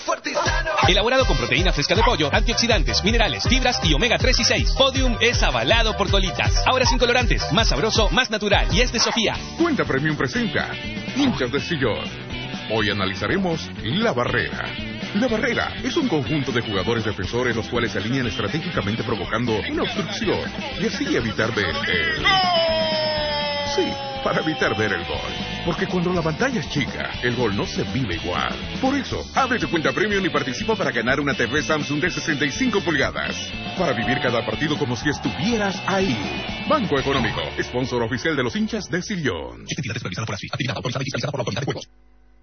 Elaborado con proteína fresca de pollo, antioxidantes, minerales, fibras y omega 3 y 6. Podium es avalado por Colitas. Ahora sin colorantes, más sabroso, más natural y es de Sofía. Cuenta Premium presenta Hinchas de Sillón. Hoy analizaremos La Barrera. La Barrera es un conjunto de jugadores defensores los cuales se alinean estratégicamente provocando una obstrucción y así evitar ver el... Sí, para evitar ver el gol. Porque cuando la pantalla es chica, el gol no se vive igual. Por eso, abre tu cuenta Premium y participa para ganar una TV Samsung de 65 pulgadas. Para vivir cada partido como si estuvieras ahí. Banco Económico, sponsor oficial de los hinchas de Sillón. Actividad supervisada por ASFI. Actividad autorizada y fiscalizada por la Autoridad de Juegos.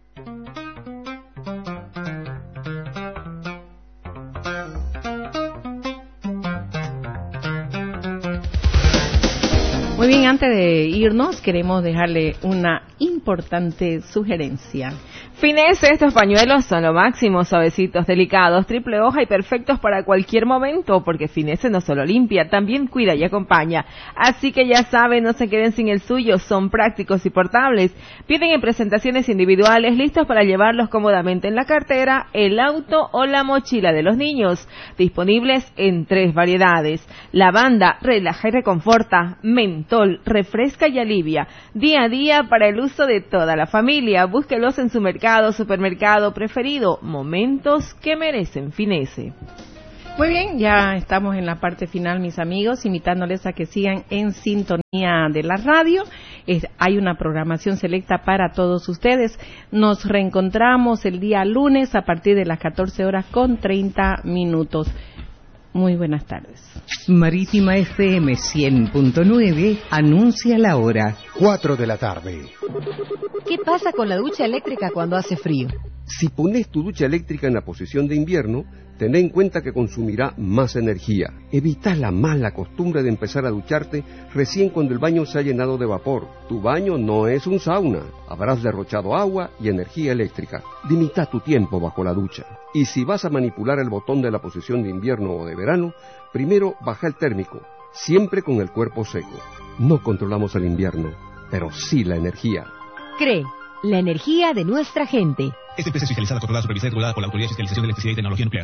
Muy bien, antes de irnos, queremos dejarle una importante sugerencia. Finesse, estos pañuelos son lo máximo, suavecitos, delicados, triple hoja y perfectos para cualquier momento, porque Finesse no solo limpia, también cuida y acompaña. Así que ya saben, no se queden sin el suyo, son prácticos y portables. Piden en presentaciones individuales, listos para llevarlos cómodamente en la cartera, el auto o la mochila de los niños. Disponibles en 3 variedades: lavanda, relaja y reconforta; mentol, refresca y alivia. Día a día para el uso de toda la familia. Búsquelos en su supermercado preferido. Momentos que merecen Finesse. Muy bien, ya estamos en la parte final, mis amigos, invitándoles a que sigan en sintonía de la radio. Hay una programación selecta para todos ustedes. Nos reencontramos el día lunes a partir de las 14:30. Muy buenas tardes. Marítima FM 100.9 anuncia la hora. 4 de la tarde. ¿Qué pasa con la ducha eléctrica cuando hace frío? Si pones tu ducha eléctrica en la posición de invierno, ten en cuenta que consumirá más energía. Evita la mala costumbre de empezar a ducharte recién cuando el baño se ha llenado de vapor. Tu baño no es un sauna. Habrás derrochado agua y energía eléctrica. Limita tu tiempo bajo la ducha. Y si vas a manipular el botón de la posición de invierno o de verano, primero baja el térmico, siempre con el cuerpo seco. No controlamos el invierno, pero sí la energía. CRE, la energía de nuestra gente. Esta empresa es fiscalizada, controlada, supervisada y regulada por la Autoridad de Fiscalización de Electricidad y Tecnología Nuclear.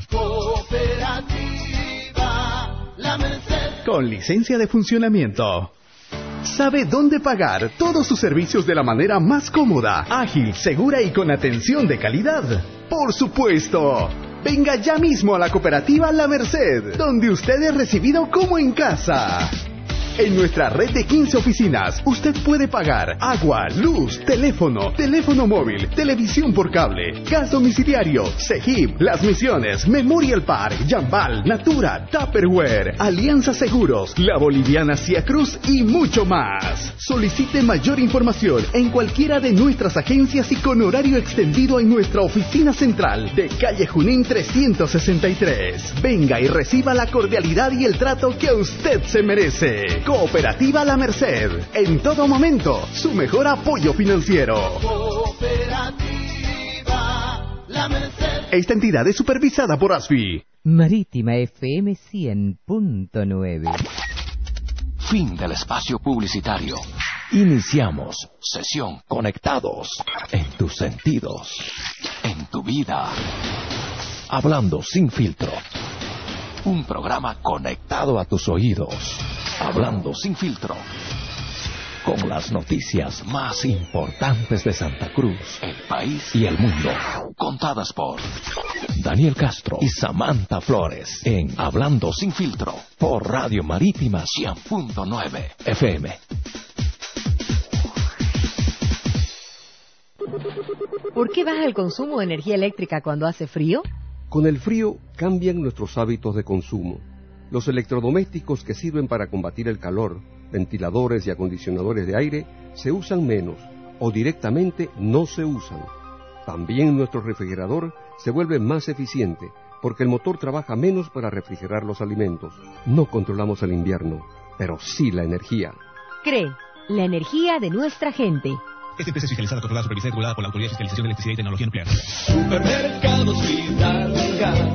Cooperativa La Merced. Con licencia de funcionamiento. Sabe dónde pagar todos sus servicios de la manera más cómoda, ágil, segura y con atención de calidad. ¡Por supuesto! Venga ya mismo a la Cooperativa La Merced, donde usted es recibido como en casa. En nuestra red de 15 oficinas, usted puede pagar agua, luz, teléfono móvil, televisión por cable, gas domiciliario, CEGIP, Las Misiones, Memorial Park, Jambal, Natura, Tupperware, Alianza Seguros, La Boliviana Cia Cruz y mucho más. Solicite mayor información en cualquiera de nuestras agencias y con horario extendido en nuestra oficina central de calle Junín 363. Venga y reciba la cordialidad y el trato que usted se merece. Cooperativa La Merced, en todo momento, su mejor apoyo financiero. Cooperativa La Merced. Esta entidad es supervisada por ASFI. Marítima FM 100.9. Fin del espacio publicitario. Iniciamos sesión Conectados en tus sentidos, en tu vida. Hablando sin filtro. Un programa conectado a tus oídos. Hablando sin filtro. Con las noticias más importantes de Santa Cruz, el país y el mundo. Contadas por Daniel Castro y Samantha Flores en Hablando sin filtro por Radio Marítima 100.9 FM. ¿Por qué baja el consumo de energía eléctrica cuando hace frío? Con el frío cambian nuestros hábitos de consumo. Los electrodomésticos que sirven para combatir el calor, ventiladores y acondicionadores de aire, se usan menos o directamente no se usan. También nuestro refrigerador se vuelve más eficiente porque el motor trabaja menos para refrigerar los alimentos. No controlamos el invierno, pero sí la energía. CRE, la energía de nuestra gente. Esta empresa es fiscalizada, controlada, supervisada y regulada por la Autoridad de Fiscalización de Electricidad y Tecnología Nuclear. Supermercados Vidal.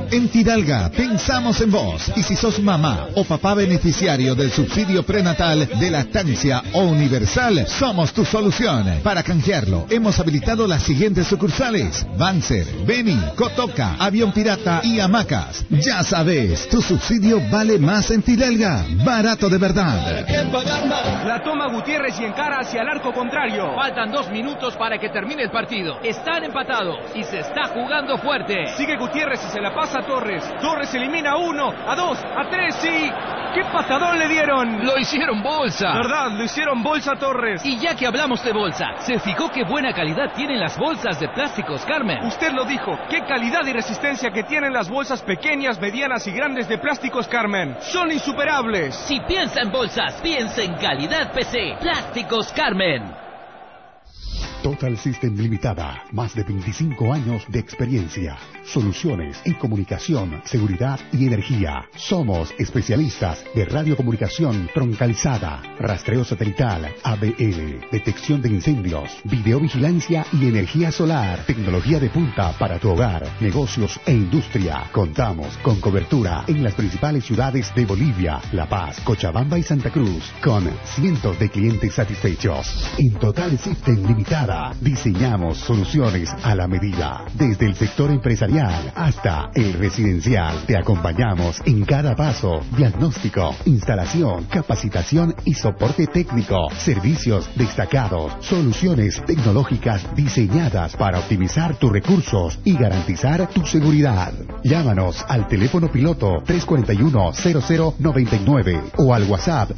En Tidalga pensamos en vos, y si sos mamá o papá beneficiario del subsidio prenatal de lactancia o universal, somos tu solución. Para canjearlo, hemos habilitado las siguientes sucursales: Banzer, Beni, Cotoca, Avión Pirata y Hamacas. Ya sabes, tu subsidio vale más en Tidalga. Barato de verdad. La toma Gutiérrez y encara hacia el arco contrario. Faltan 2 minutos para que termine el partido. Están empatados y se está jugando fuerte. Sigue Gutiérrez y se la pasa a Torres. Torres elimina a 1, a 2, a 3 y... ¡qué patadón le dieron! Lo hicieron bolsa. ¿Verdad? Lo hicieron bolsa a Torres. Y ya que hablamos de bolsa, ¿se fijó qué buena calidad tienen las bolsas de Plásticos Carmen? Usted lo dijo. ¡Qué calidad y resistencia que tienen las bolsas pequeñas, medianas y grandes de Plásticos Carmen! ¡Son insuperables! Si piensa en bolsas, piensa en calidad PC. Plásticos Carmen. Total System Limitada, más de 25 años de experiencia. Soluciones en comunicación, seguridad y energía. Somos especialistas de radiocomunicación troncalizada, rastreo satelital, ABL, detección de incendios, videovigilancia y energía solar. Tecnología de punta para tu hogar, negocios e industria. Contamos con cobertura en las principales ciudades de Bolivia, La Paz, Cochabamba y Santa Cruz, con cientos de clientes satisfechos. En Total System Limitada diseñamos soluciones a la medida, desde el sector empresarial hasta el residencial. Te acompañamos en cada paso: diagnóstico, instalación, capacitación y soporte técnico. Servicios destacados, soluciones tecnológicas diseñadas para optimizar tus recursos y garantizar tu seguridad. Llámanos al teléfono piloto 341-0099 o al WhatsApp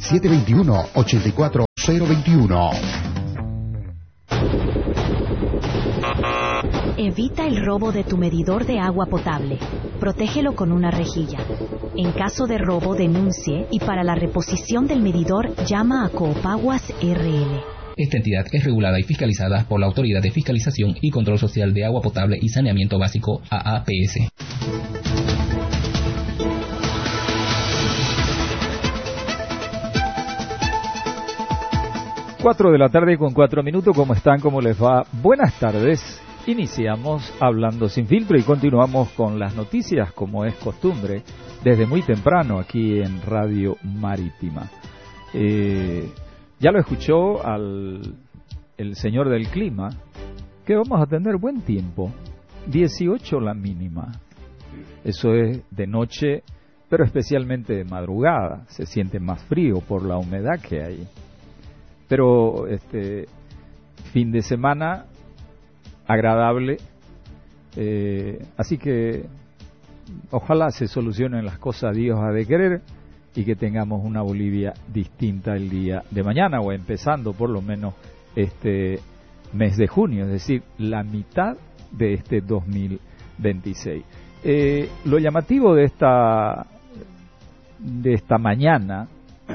721-84021. Evita el robo de tu medidor de agua potable. Protégelo con una rejilla. En caso de robo, denuncie, y para la reposición del medidor llama a Coopaguas RL. Esta entidad es regulada y fiscalizada por la Autoridad de Fiscalización y Control Social de Agua Potable y Saneamiento Básico, AAPS. Cuatro de la tarde con 4 minutos. ¿Cómo están? ¿Cómo les va? Buenas tardes. Iniciamos Hablando Sin Filtro y continuamos con las noticias, como es costumbre, desde muy temprano aquí en Radio Marítima. Ya lo escuchó el señor del clima, que vamos a tener buen tiempo. 18 la mínima. Eso es de noche, pero especialmente de madrugada. Se siente más frío por la humedad que hay. Pero fin de semana agradable, así que ojalá se solucionen las cosas, Dios ha de querer, y que tengamos una Bolivia distinta el día de mañana, o empezando por lo menos este mes de junio, es decir, la mitad de este 2026. Lo llamativo de esta mañana,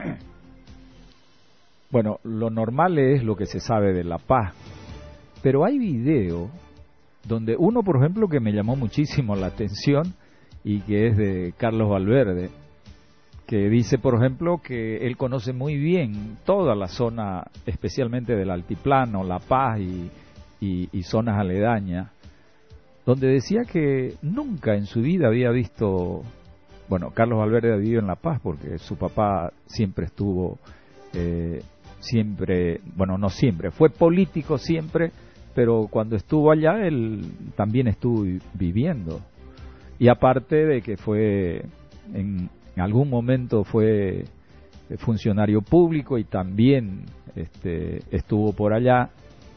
bueno, lo normal es lo que se sabe de La Paz, pero hay video donde uno, por ejemplo, que me llamó muchísimo la atención y que es de Carlos Valverde, que dice, por ejemplo, que él conoce muy bien toda la zona, especialmente del Altiplano, La Paz y zonas aledañas, donde decía que nunca en su vida había visto, bueno, Carlos Valverde ha vivido en La Paz porque su papá siempre estuvo, no siempre, fue político siempre, pero cuando estuvo allá él también estuvo viviendo, y aparte de que fue en algún momento fue funcionario público y también estuvo por allá,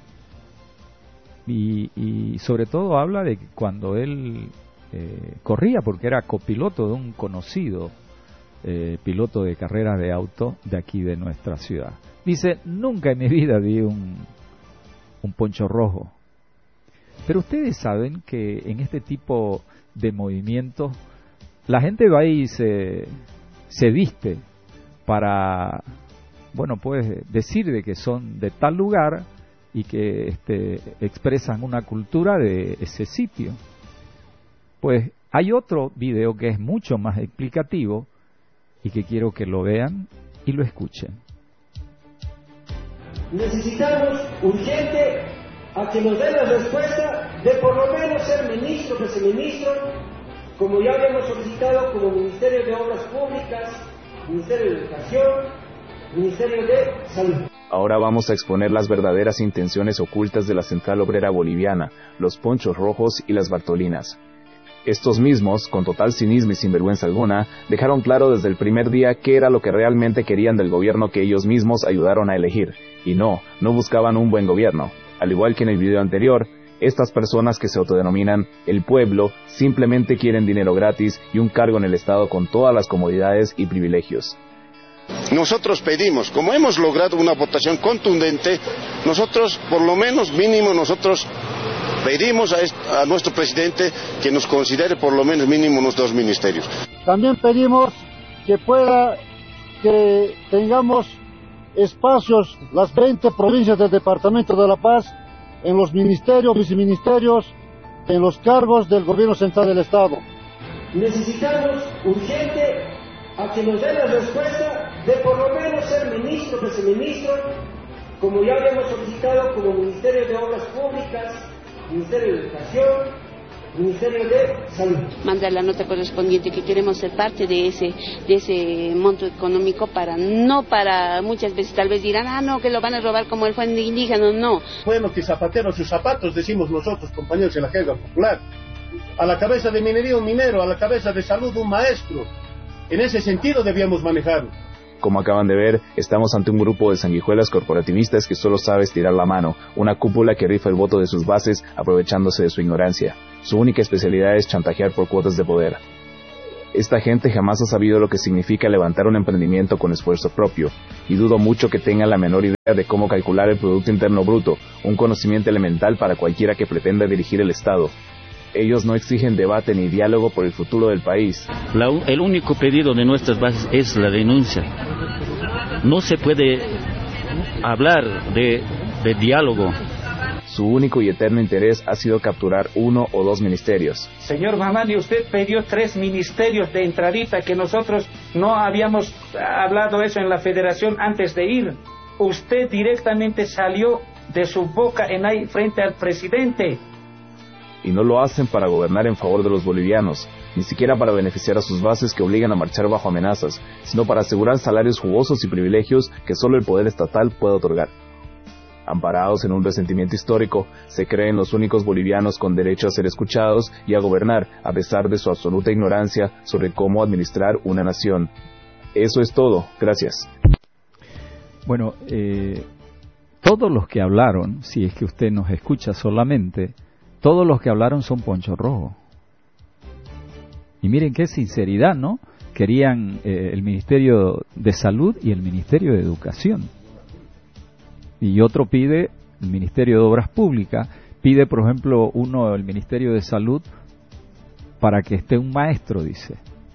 y sobre todo habla de que cuando él corría, porque era copiloto de un conocido piloto de carreras de auto de aquí de nuestra ciudad, dice: nunca en mi vida vi un poncho rojo. Pero ustedes saben que en este tipo de movimientos la gente va y se viste para, bueno, pues decir de que son de tal lugar y que expresan una cultura de ese sitio. Pues hay otro video que es mucho más explicativo y que quiero que lo vean y lo escuchen. Necesitamos urgente a que nos den la respuesta de por lo menos ser ministro, viceministro como ya habíamos solicitado como Ministerio de Obras Públicas, Ministerio de Educación, Ministerio de Salud. Ahora vamos a exponer las verdaderas intenciones ocultas de la Central Obrera Boliviana, los Ponchos Rojos y las Bartolinas. Estos mismos, con total cinismo y sinvergüenza alguna, dejaron claro desde el primer día qué era lo que realmente querían del gobierno que ellos mismos ayudaron a elegir. Y no buscaban un buen gobierno. Al igual que en el video anterior, estas personas que se autodenominan el pueblo simplemente quieren dinero gratis y un cargo en el Estado con todas las comodidades y privilegios. Nosotros pedimos, como hemos logrado una votación contundente, nosotros, por lo menos mínimo, nosotros pedimos a nuestro presidente que nos considere por lo menos mínimo unos 2 ministerios. También pedimos que tengamos espacios, las 20 provincias del Departamento de La Paz, en los ministerios, viceministerios, en los cargos del gobierno central del Estado. Necesitamos urgente a que nos den la respuesta de por lo menos ser ministro, viceministro, como ya habíamos solicitado como Ministerio de Obras Públicas, Ministerio de Educación, Ministerio de Salud. Mandar la nota correspondiente que queremos ser parte de ese monto económico no para muchas veces tal vez dirán, no, que lo van a robar como el fondo indígena, no. Bueno, que zapatero sus zapatos, decimos nosotros, compañeros en la jerga popular. A la cabeza de minería un minero, a la cabeza de salud un maestro. En ese sentido debíamos manejar. Como acaban de ver, estamos ante un grupo de sanguijuelas corporativistas que solo sabe estirar la mano, una cúpula que rifa el voto de sus bases aprovechándose de su ignorancia. Su única especialidad es chantajear por cuotas de poder. Esta gente jamás ha sabido lo que significa levantar un emprendimiento con esfuerzo propio, y dudo mucho que tengan la menor idea de cómo calcular el Producto Interno Bruto, un conocimiento elemental para cualquiera que pretenda dirigir el Estado. Ellos no exigen debate ni diálogo por el futuro del país. El único pedido de nuestras bases es la denuncia. No se puede hablar de diálogo. Su único y eterno interés ha sido capturar 1 o 2 ministerios. Señor Mamani, usted pidió 3 ministerios de entradita, que nosotros no habíamos hablado eso en la federación antes de ir. Usted directamente salió de su boca ahí frente al presidente. Y no lo hacen para gobernar en favor de los bolivianos, ni siquiera para beneficiar a sus bases que obligan a marchar bajo amenazas, sino para asegurar salarios jugosos y privilegios que solo el poder estatal puede otorgar. Amparados en un resentimiento histórico, se creen los únicos bolivianos con derecho a ser escuchados y a gobernar, a pesar de su absoluta ignorancia sobre cómo administrar una nación. Eso es todo. Gracias. Bueno, todos los que hablaron, si es que usted nos escucha solamente, todos los que hablaron son Poncho Rojo. Y miren qué sinceridad, ¿no? Querían el Ministerio de Salud y el Ministerio de Educación. Y otro pide el Ministerio de Obras Públicas. Pide, por ejemplo, uno el Ministerio de Salud para que esté un maestro, dice.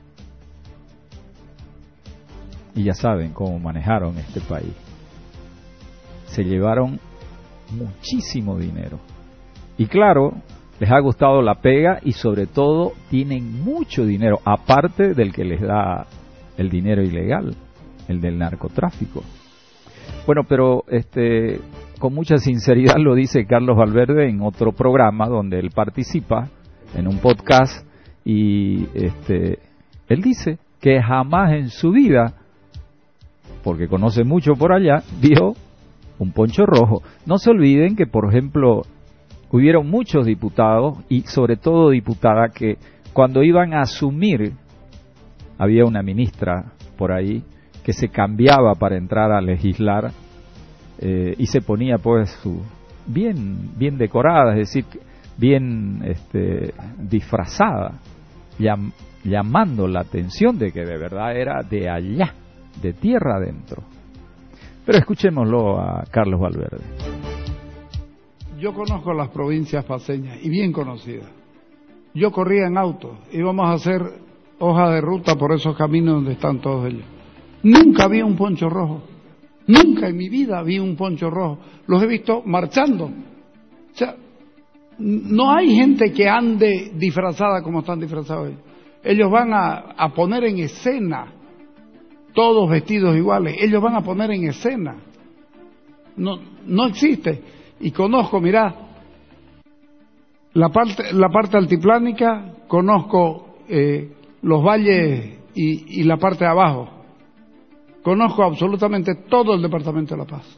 Y ya saben cómo manejaron este país. Se llevaron muchísimo dinero. Y claro, les ha gustado la pega y sobre todo tienen mucho dinero, aparte del que les da el dinero ilegal, el del narcotráfico. Bueno, pero con mucha sinceridad lo dice Carlos Valverde en otro programa donde él participa, en un podcast, y él dice que jamás en su vida, porque conoce mucho por allá, vio un Poncho Rojo. No se olviden que, por ejemplo, hubieron muchos diputados y sobre todo diputada que cuando iban a asumir, había una ministra por ahí que se cambiaba para entrar a legislar y se ponía pues bien decorada, es decir, bien disfrazada, llamando la atención de que de verdad era de allá, de tierra adentro. Pero escuchémoslo a Carlos Valverde. Yo conozco las provincias paceñas y bien conocidas. Yo corría en auto, íbamos a hacer hoja de ruta por esos caminos donde están todos ellos. Nunca vi un poncho rojo, nunca en mi vida vi un poncho rojo. Los he visto marchando. O sea, no hay gente que ande disfrazada como están disfrazados ellos. Ellos van a poner en escena, todos vestidos iguales, ellos van a poner en escena. No existe. Y conozco, mirá, la parte altiplánica, conozco los valles y la parte de abajo. Conozco absolutamente todo el departamento de La Paz.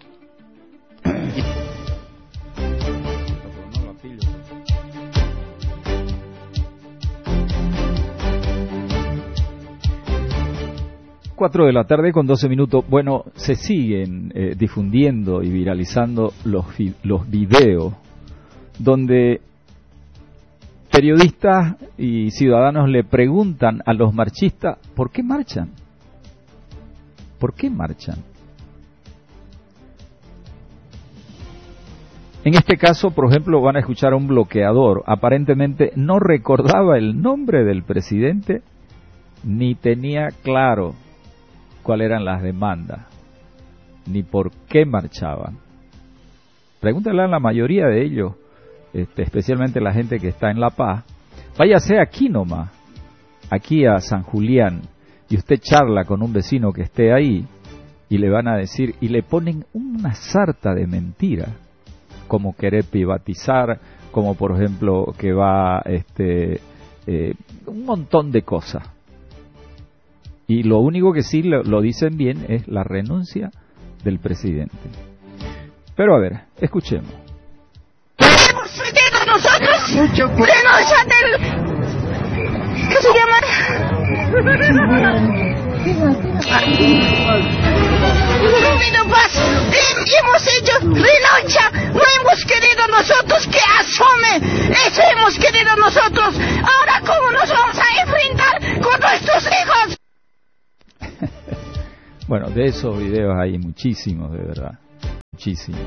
4 de la tarde con 12 minutos. Bueno, se siguen difundiendo y viralizando los videos donde periodistas y ciudadanos le preguntan a los marchistas ¿por qué marchan? ¿Por qué marchan? En este caso, por ejemplo, van a escuchar a un bloqueador. Aparentemente no recordaba el nombre del presidente ni tenía claro cuáles eran las demandas, ni por qué marchaban. Pregúntale a la mayoría de ellos, especialmente la gente que está en La Paz, váyase aquí nomás, aquí a San Julián, y usted charla con un vecino que esté ahí, y le van a decir, y le ponen una sarta de mentiras, como querer privatizar, como por ejemplo que va un montón de cosas. Y lo único que sí lo dicen bien es la renuncia del presidente. Pero a ver, escuchemos. Hemos pedido nosotros renuncia del... ¿Qué se llama? Paz. Hemos hecho renuncia. No hemos querido nosotros que asome. Eso hemos querido nosotros. Ahora, ¿cómo nos vamos a enfrentar con nuestros hijos? Bueno, de esos videos hay muchísimos, de verdad, muchísimos.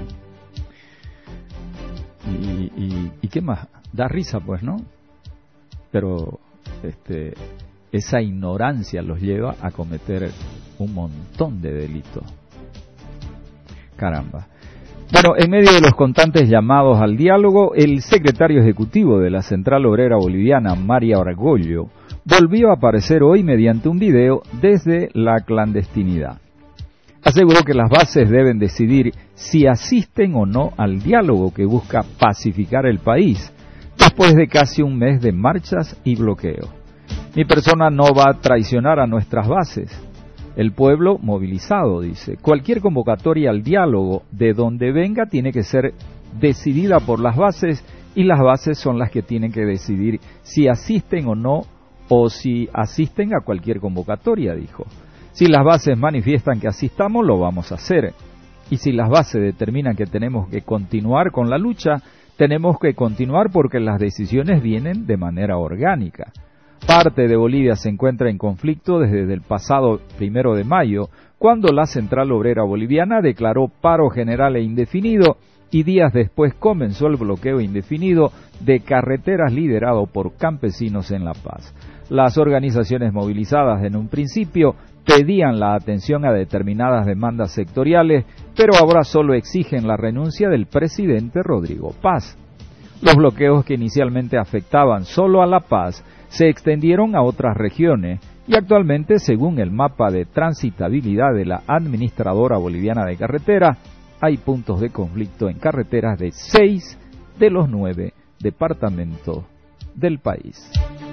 ¿Y qué más? Da risa, pues, ¿no? Pero esa ignorancia los lleva a cometer un montón de delitos. Caramba. Bueno, en medio de los constantes llamados al diálogo, el secretario ejecutivo de la Central Obrera Boliviana, María Argollo, volvió a aparecer hoy mediante un video desde la clandestinidad. Aseguró que las bases deben decidir si asisten o no al diálogo que busca pacificar el país, después de casi un mes de marchas y bloqueos. Mi persona no va a traicionar a nuestras bases. El pueblo movilizado, dice. Cualquier convocatoria al diálogo, de donde venga, tiene que ser decidida por las bases, y las bases son las que tienen que decidir si asisten o no, o si asisten a cualquier convocatoria, dijo. Si las bases manifiestan que asistamos, lo vamos a hacer. Y si las bases determinan que tenemos que continuar con la lucha, tenemos que continuar porque las decisiones vienen de manera orgánica. Parte de Bolivia se encuentra en conflicto desde el pasado 1 de mayo, cuando la Central Obrera Boliviana declaró paro general e indefinido, y días después comenzó el bloqueo indefinido de carreteras liderado por campesinos en La Paz. Las organizaciones movilizadas en un principio pedían la atención a determinadas demandas sectoriales, pero ahora solo exigen la renuncia del presidente Rodrigo Paz. Los bloqueos que inicialmente afectaban solo a La Paz se extendieron a otras regiones y actualmente, según el mapa de transitabilidad de la Administradora Boliviana de Carretera, hay puntos de conflicto en carreteras de 6 de los 9 departamentos del país.